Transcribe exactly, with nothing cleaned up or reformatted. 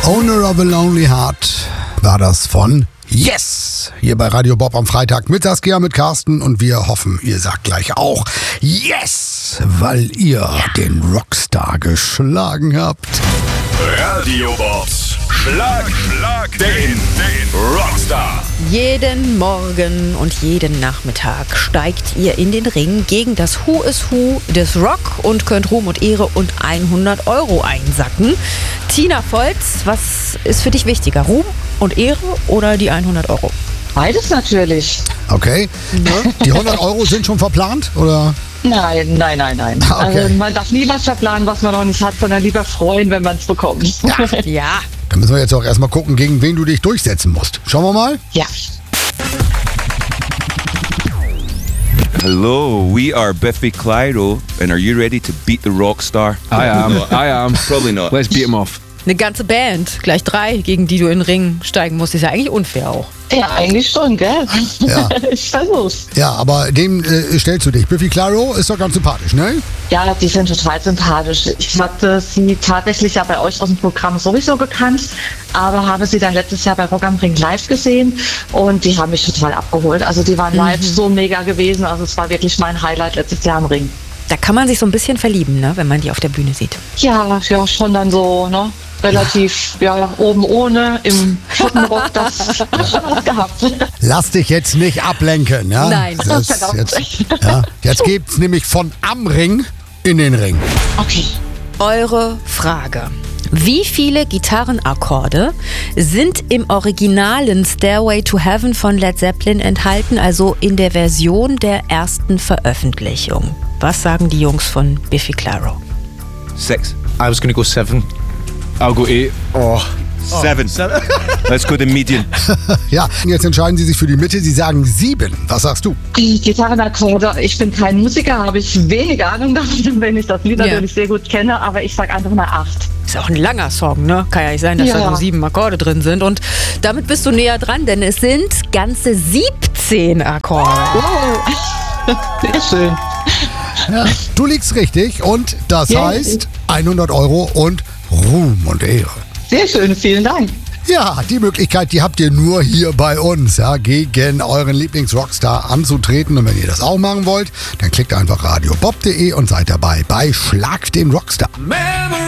Owner of a Lonely Heart war das von Yes! Hier bei Radio Bob am Freitag mit Saskia, mit Carsten und wir hoffen, ihr sagt gleich auch Yes! Weil ihr den Rockstar geschlagen habt. Radio Bobs Schlag, Schlag den, den Rockstar. Jeden Morgen und jeden Nachmittag steigt ihr in den Ring gegen das Who is Who des Rock und könnt Ruhm und Ehre und hundert Euro einsacken. Tina Volz, was ist für dich wichtiger, Ruhm und Ehre oder die hundert Euro? Beides natürlich. Okay. Die hundert Euro sind schon verplant, oder? Nein, nein, nein, nein. Okay. Also man darf nie was verplanen, was man noch nicht hat, sondern lieber freuen, wenn man es bekommt. Ja. Ja. Dann müssen wir jetzt auch erstmal gucken, gegen wen du dich durchsetzen musst. Schauen wir mal. Ja. Hello, we are Biffy Clyro, and are you ready to beat the rock star? I am, I am. Probably not. Let's beat him off. Eine ganze Band, gleich drei, gegen die du in den Ring steigen musst, ist ja eigentlich unfair auch. Ja, eigentlich schon, gell? Ja. Ich versuch's. Ja, aber dem äh, stellst du dich. Biffy Clyro ist doch ganz sympathisch, ne? Ja, die sind total sympathisch. Ich hatte sie tatsächlich ja bei euch aus dem Programm sowieso gekannt, aber habe sie dann letztes Jahr bei Rock am Ring live gesehen und die haben mich total abgeholt. Also die waren live so mega gewesen, also es war wirklich mein Highlight letztes Jahr am Ring. Da kann man sich so ein bisschen verlieben, ne, wenn man die auf der Bühne sieht. Ja, ja, schon dann so, ne? Relativ, ja, oben ohne, im Schottenrock, das hat schon was gehabt. Lass dich jetzt nicht ablenken, ja? Nein. Das ist jetzt, ja, jetzt geht's nämlich von am Ring in den Ring. Okay. Eure Frage. Wie viele Gitarrenakkorde sind im originalen Stairway to Heaven von Led Zeppelin enthalten, also in der Version der ersten Veröffentlichung? Was sagen die Jungs von Biffy Clyro? Six. I was going to go seven. I'll go eight. Oh. Seven. Let's go the median. Ja, jetzt entscheiden sie sich für die Mitte. Sie sagen sieben. Was sagst du? Die Gitarrenakkorde, ich bin kein Musiker, habe ich wenig Ahnung davon, wenn ich das Lied Ja. natürlich sehr gut kenne, aber ich sage einfach mal acht. Ist auch ein langer Song, ne? Kann ja nicht sein, dass Ja. da nur sieben Akkorde drin sind. Und damit bist du näher dran, denn es sind ganze siebzehn Akkorde. Oh. Sehr schön. Ja, du liegst richtig und das Ja. heißt hundert Euro und Ruhm und Ehre. Sehr schön, vielen Dank. Ja, die Möglichkeit, die habt ihr nur hier bei uns, ja, gegen euren Lieblings-Rockstar anzutreten. Und wenn ihr das auch machen wollt, dann klickt einfach radiobob punkt de und seid dabei bei Schlag den Rockstar.